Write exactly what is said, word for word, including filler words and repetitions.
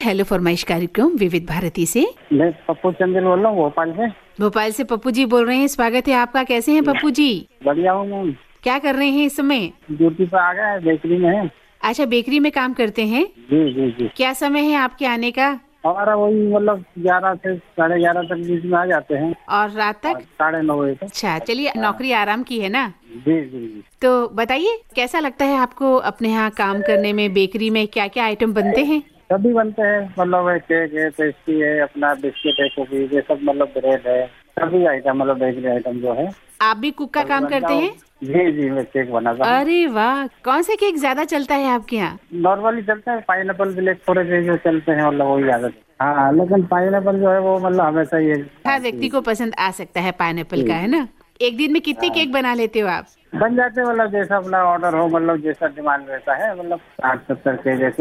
Hello फरमाइश कार्यक्रम विविध भारती से। मैं पप्पू चंदेल बोल रहा हूँ भोपाल से। भोपाल से पप्पू जी बोल रहे हैं, स्वागत है आपका। कैसे हैं पप्पू जी? बढ़िया हूँ मैम। क्या कर रहे हैं इस समय? ड्यूटी पे आ गए, बेकरी में है। अच्छा, बेकरी में काम करते हैं? जी जी जी। क्या समय है आपके आने का? हमारा वही मतलब ग्यारह से साढ़े ग्यारह तक बीच में आ जाते हैं। और रात तक? साढ़े नौ बजे तक। अच्छा, चलिए, नौकरी आराम की है ना? जी जी जी। तो बताइए, कैसा लगता है आपको अपने यहाँ काम करने में? बेकरी में क्या क्या आइटम बनते हैं? सभी बनते हैं, मतलब है केक है, पेस्ट्री है, अपना बिस्किट है, कुकीज है, सब मतलब ब्रेड है, सभी आइटम मतलब बेकरी आइटम जो है। आप भी कुक का काम करते हैं? जी जी, मैं केक बनाता हूँ। अरे वाह, कौन से केक ज्यादा चलता है आपके यहाँ? नॉर्मली चलते हैं, पाइनएप्पल ब्लैक फॉरेस्ट जो चलते हैं, मतलब वही आदत। हाँ, लेकिन पाइनएप्पल जो है वो मतलब हमेशा ही हर व्यक्ति को पसंद आ सकता है पाइनएप्पल का, है ना? एक दिन में कितने केक बना लेते हो आप? बन जाते हैं, मतलब जैसा अपना ऑर्डर हो, मतलब जैसा डिमांड रहता है, मतलब साठ सत्तर के जैसे